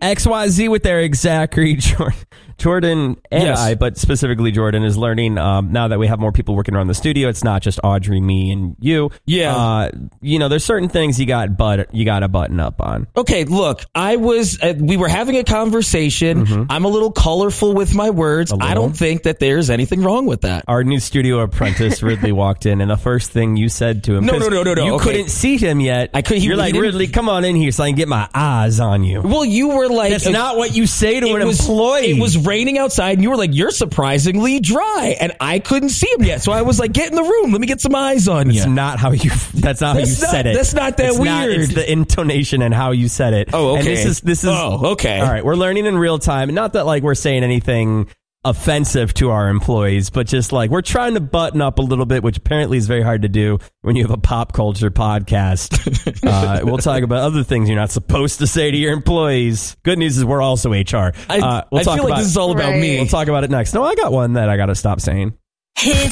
XYZ with Eric, Zachary, Jordan, and Yes. I, but specifically Jordan, is learning now that we have more people working around the studio. It's not just Audrey, me, and you. Yeah. There's certain things you got to button up on. Okay, look, we were having a conversation. I'm a little colorful with my words. I don't think that there's anything wrong with that. Our new studio apprentice, Ridley, walked in, and the first thing you said to him... No. You Okay. couldn't see him yet. You're like, Ridley, come on in here so I can get my eyes on you. Well, you were like... That's not what you say to an employee. It was raining outside, and you were like, you're surprisingly dry, and I couldn't see him yet. So I was like, get in the room. Let me get some eyes on you. That's not how you said it. That's not that weird. It's the intonation and how you said it. Oh, okay. And this is... Oh, okay. All right, we're learning in real time. Not that like we're saying anything offensive to our employees, but just like we're trying to button up a little bit, which apparently is very hard to do when you have a pop culture podcast. We'll talk about other things you're not supposed to say to your employees. Good news is we're also HR. I feel like this is all about me. We'll talk about it next. No, I got one that I got to stop saying.